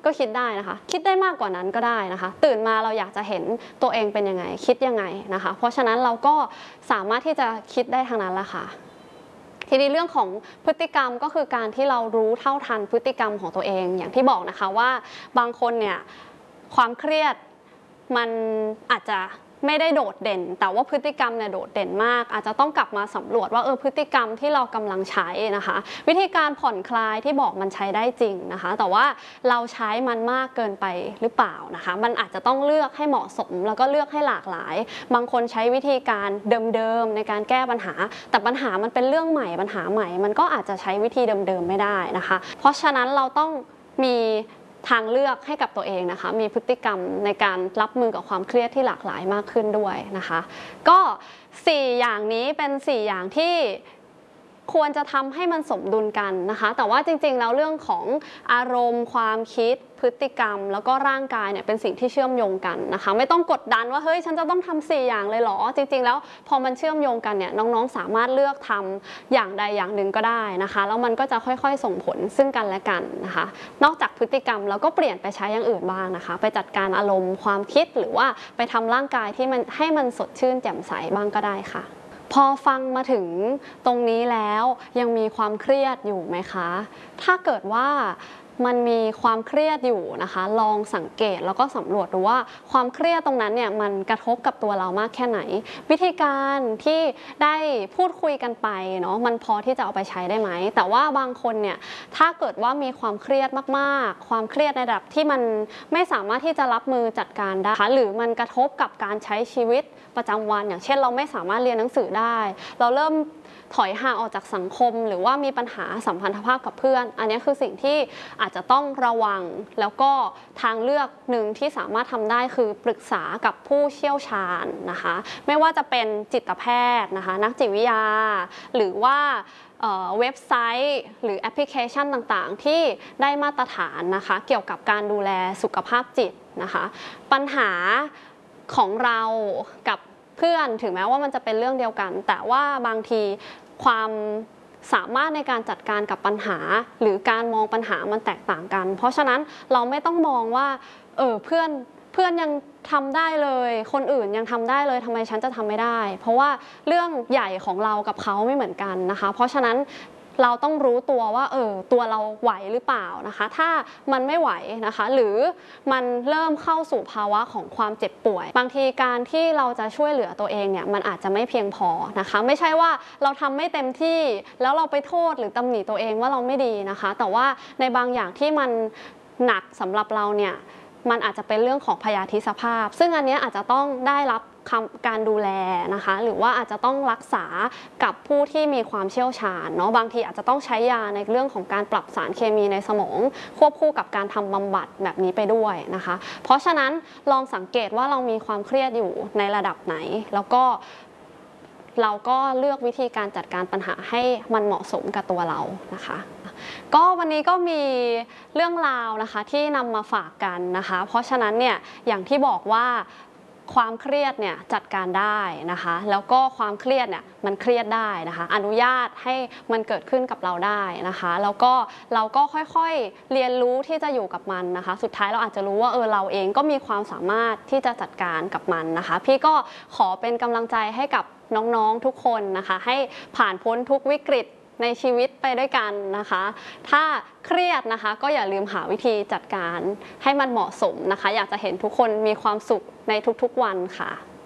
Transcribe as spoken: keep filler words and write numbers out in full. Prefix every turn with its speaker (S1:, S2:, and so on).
S1: ก็คิดได้นะคะคิดได้มากกว่านั้นก็ได้นะคะตื่นมาเราอยากจะเห็นตัวเองเป็นยังไงคิดยังไงนะคะเพราะฉะนั้นเราก็สามารถที่จะคิดได้ทางนั้นแหละค่ะทีนี้เรื่องของพฤติกรรมก็คือการที่เรารู้เท่าทันพฤติกรรมของตัวเองอย่างที่บอกนะคะว่าบางคนเนี่ยความเครียดมันอาจจะไม่ได้โดดเด่นแต่ว่าพฤติกรรมเนี่ยโดดเด่นมากอาจจะต้องกลับมาสำรวจว่าเออพฤติกรรมที่เรากำลังใช้นะคะวิธีการผ่อนคลายที่บอกมันใช้ได้จริงนะคะแต่ว่าเราใช้มันมากเกินไปหรือเปล่านะคะมันอาจจะต้องเลือกให้เหมาะสมแล้วก็เลือกให้หลากหลายบางคนใช้วิธีการเดิมๆในการแก้ปัญหาแต่ปัญหามันเป็นเรื่องใหม่ปัญหาใหม่มันก็อาจจะใช้วิธีเดิมๆไม่ได้นะคะเพราะฉะนั้นเราต้องมีทางเลือกให้กับตัวเองนะคะมีพฤติกรรมในการรับมือกับความเครียดที่หลากหลายมากขึ้นด้วยนะคะก็สี่อย่างนี้เป็นสี่อย่างที่ควรจะทำให้มันสมดุลกันนะคะแต่ว่าจริงๆแล้วเรื่องของอารมณ์ความคิดพฤติกรรมแล้วก็ร่างกายเนี่ยเป็นสิ่งที่เชื่อมโยงกันนะคะไม่ต้องกดดันว่าเฮ้ยฉันจะต้องทำสี่อย่างเลยเหรอจริงๆแล้วพอมันเชื่อมโยงกันเนี่ยน้องๆสามารถเลือกทำอย่างใดอย่างหนึ่งก็ได้นะคะแล้วมันก็จะค่อยๆส่งผลซึ่งกันและกันนะคะนอกจากพฤติกรรมแล้วก็เปลี่ยนไปใช้อย่างอื่นบ้างนะคะไปจัดการอารมณ์ความคิดหรือว่าไปทำร่างกายที่มันให้มันสดชื่นแจ่มใสบ้างก็ได้ค่ะพอฟังมาถึงตรงนี้แล้วยังมีความเครียดอยู่ไหมคะถ้าเกิดว่ามันมีความเครียดอยู่นะคะลองสังเกตแล้วก็สำรวจดูว่าความเครียดตรงนั้นเนี่ยมันกระทบกับตัวเรามากแค่ไหนวิธีการที่ได้พูดคุยกันไปเนาะมันพอที่จะเอาไปใช้ได้ไหมแต่ว่าบางคนเนี่ยถ้าเกิดว่ามีความเครียดมากๆความเครียดในระดับที่มันไม่สามารถที่จะรับมือจัดการได้หรือมันกระทบกับการใช้ชีวิตประจำวันอย่างเช่นเราไม่สามารถเรียนหนังสือได้เราเริ่มถอยห่างออกจากสังคมหรือว่ามีปัญหาสัมพันธภาพกับเพื่อนอันนี้คือสิ่งที่อาจจะต้องระวังแล้วก็ทางเลือกหนึ่งที่สามารถทำได้คือปรึกษากับผู้เชี่ยวชาญนะคะไม่ว่าจะเป็นจิตแพทย์นะคะนักจิตวิทยาหรือว่าเว็บไซต์หรือแอปพลิเคชันต่างๆที่ได้มาตรฐานนะคะเกี่ยวกับการดูแลสุขภาพจิตนะคะปัญหาของเรากับเพื่อนถึงแม้ว่ามันจะเป็นเรื่องเดียวกันแต่ว่าบางทีความสามารถในการจัดการกับปัญหาหรือการมองปัญหามันแตกต่างกันเพราะฉะนั้นเราไม่ต้องมองว่าเออเพื่อนเพื่อนยังทำได้เลยคนอื่นยังทำได้เลยทำไมฉันจะทำไม่ได้เพราะว่าเรื่องใหญ่ของเรากับเขาไม่เหมือนกันนะคะเพราะฉะนั้นเราต้องรู้ตัวว่าเออตัวเราไหวหรือเปล่านะคะถ้ามันไม่ไหวนะคะหรือมันเริ่มเข้าสู่ภาวะของความเจ็บป่วยบางทีการที่เราจะช่วยเหลือตัวเองเนี่ยมันอาจจะไม่เพียงพอนะคะไม่ใช่ว่าเราทำไม่เต็มที่แล้วเราไปโทษหรือตำหนิตัวเองว่าเราไม่ดีนะคะแต่ว่าในบางอย่างที่มันหนักสำหรับเราเนี่ยมันอาจจะเป็นเรื่องของพยาธิสภาพซึ่งอันนี้อาจจะต้องได้รับการดูแลนะคะหรือว่าอาจจะต้องรักษากับผู้ที่มีความเชี่ยวชาญเนาะบางทีอาจจะต้องใช้ยาในเรื่องของการปรับสารเคมีในสมองควบคู่กับการทำบำบัดแบบนี้ไปด้วยนะคะเพราะฉะนั้นลองสังเกตว่าเรามีความเครียดอยู่ในระดับไหนแล้วก็เราก็เลือกวิธีการจัดการปัญหาให้มันเหมาะสมกับตัวเรานะคะก็วันนี้ก็มีเรื่องราวนะคะที่นำมาฝากกันนะคะเพราะฉะนั้นเนี่ยอย่างที่บอกว่าความเครียดเนี่ยจัดการได้นะคะแล้วก็ความเครียดเนี่ยมันเครียดได้นะคะอนุญาตให้มันเกิดขึ้นกับเราได้นะคะแล้วก็เราก็ค่อยๆเรียนรู้ที่จะอยู่กับมันนะคะสุดท้ายเราอาจจะรู้ว่าเออเราเองก็มีความสามารถที่จะจัดการกับมันนะคะพี่ก็ขอเป็นกำลังใจให้กับน้องๆทุกคนนะคะให้ผ่านพ้นทุกวิกฤตในชีวิตไปด้วยกันนะคะถ้าเครียดนะคะก็อย่าลืมหาวิธีจัดการให้มันเหมาะสมนะคะอยากจะเห็นทุกคนมีความสุขในทุกๆวันค่ะ